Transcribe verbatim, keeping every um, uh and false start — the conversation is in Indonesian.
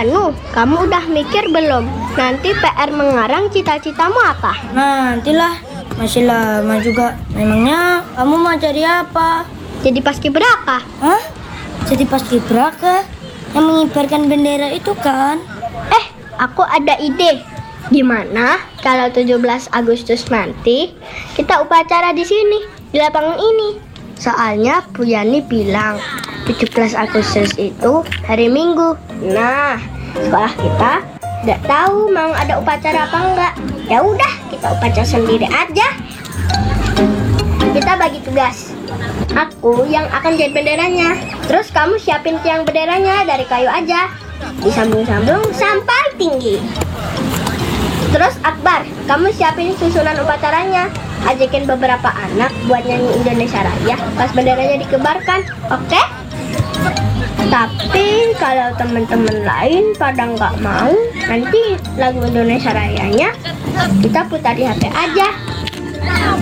Danu, kamu udah mikir belum? Nanti P R mengarang cita-citamu apa? Nantilah, masih lama juga. Memangnya kamu mau jadi apa? Jadi paskibraka. Hah? Jadi paskibraka? Yang mengibarkan bendera itu kan? Eh, aku ada ide. Gimana kalau tujuh belas Agustus nanti kita upacara di sini, di lapangan ini? Soalnya Bu Yani bilang tujuh belas Agustus itu hari Minggu. Nah, sekolah kita nggak tahu mau ada upacara apa enggak. Ya udah, kita upacara sendiri aja. Kita bagi tugas. Aku yang akan jahit benderanya. Terus kamu siapin tiang benderanya dari kayu aja. Disambung-sambung sampai tinggi. Terus Akbar, kamu siapin susunan upacaranya. Ajakin beberapa anak buat nyanyi Indonesia Raya pas benderanya dikebarkan, oke? Tapi kalau teman-teman lain pada nggak mau, nanti lagu Indonesia Rayanya kita putar di H P aja.